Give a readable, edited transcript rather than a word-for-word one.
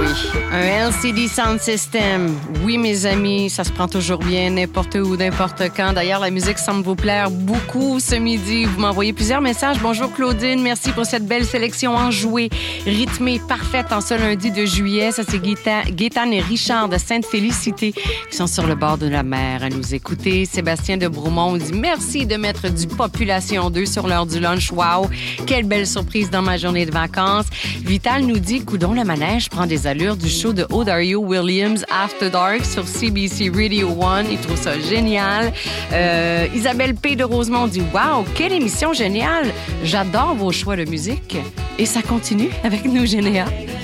oui. Un LCD Sound System. Oui, mes amis, ça se prend toujours bien, n'importe où, n'importe quand. D'ailleurs, la musique semble vous plaire beaucoup ce midi. Vous m'envoyez plusieurs messages. Bonjour Claudine, merci pour cette belle sélection enjouée, rythmée, parfaite en ce lundi de juillet. Ça, c'est Gaétane et Richard de Sainte-Félicité qui sont sur le bord de la mer à nous écouter. Sébastien de Bromont dit merci de mettre du Population 2 sur l'heure du lunch. Wow! Quelle belle surprise dans ma journée de vacances. Vital nous dit coudon le manège prend des allures du show de Odario Williams After Dark sur CBC Radio 1. Il trouve ça génial. Isabelle P. de Rosemont dit wow, quelle émission géniale! J'adore vos choix de musique. Et ça continue avec nous, Généa.